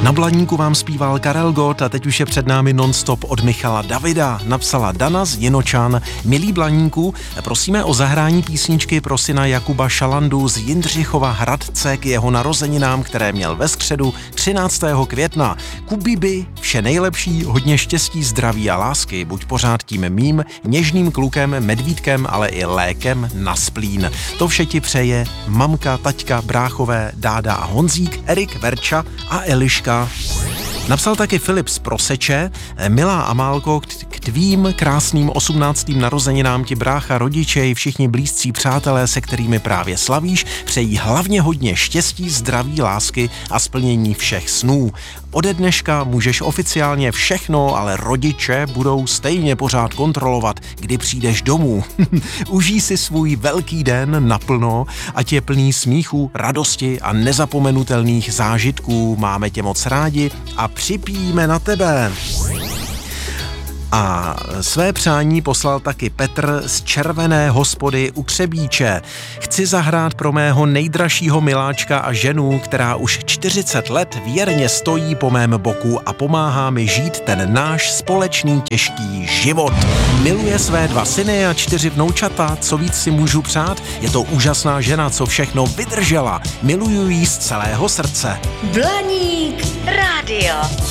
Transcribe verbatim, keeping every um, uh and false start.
Na Blaníku vám zpíval Karel Gott a teď už je před námi nonstop od Michala Davida. Napsala Dana z Jinočan. Milý Blaníku, prosíme o zahrání písničky pro syna Jakuba Šalandu z Jindřichova Hradce k jeho narozeninám, které měl ve středu třináctého května. Kubiby, vše nejlepší, hodně štěstí, zdraví a lásky. Buď pořád tím mým něžným klukem, medvídkem, ale i lékem na splín. To vše ti přeje mamka, taťka, bráchové, Dáda a Honzík, Erik, Verča a Eliška. Napsal taky Filip z Proseče. Milá Amálko, k tvým krásným osmnáctým narozeninám ti brácha, rodiče i všichni blízcí přátelé, se kterými právě slavíš, přejí hlavně hodně štěstí, zdraví, lásky a splnění všech snů. Ode dneška můžeš oficiálně všechno, ale rodiče budou stejně pořád kontrolovat, kdy přijdeš domů. Užij si svůj velký den naplno, ať je plný smíchu, radosti a nezapomenutelných zážitků. Máme tě moc rádi a připijíme na tebe. A své přání poslal taky Petr z Červené hospody u Třebíče. Chci zahrát pro mého nejdražšího miláčka a ženu, která už čtyřicet let věrně stojí po mém boku a pomáhá mi žít ten náš společný těžký život. Miluje své dva syny a čtyři vnoučata, co víc si můžu přát? Je to úžasná žena, co všechno vydržela. Miluju jí z celého srdce. Blaník rádio.